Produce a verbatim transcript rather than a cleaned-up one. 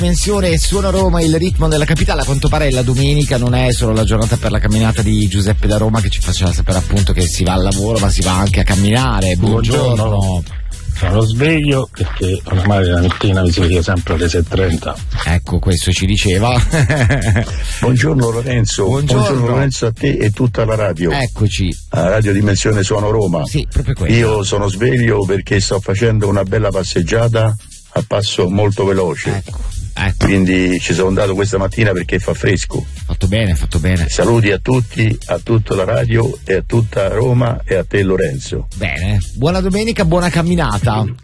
Dimensione Suona Roma, il ritmo della capitale. A quanto pare la domenica non è solo la giornata per la camminata di Giuseppe da Roma, che ci faceva sapere appunto che si va al lavoro ma si va anche a camminare. Buongiorno. Buongiorno. Sono sveglio perché ormai la mattina mi si vede sempre alle sei e trenta. Ecco, questo ci diceva. Buongiorno Lorenzo. Buongiorno. Buongiorno Lorenzo a te e tutta la radio. Eccoci. A Radio Dimensione Suono Roma. Sì, proprio questo. Io sono sveglio perché sto facendo una bella passeggiata a passo molto veloce. Ecco. Ecco. Quindi ci sono andato questa mattina perché fa fresco. Fatto bene, fatto bene. Saluti a tutti, a tutta la radio e a tutta Roma e a te Lorenzo. Bene. Buona domenica, buona camminata.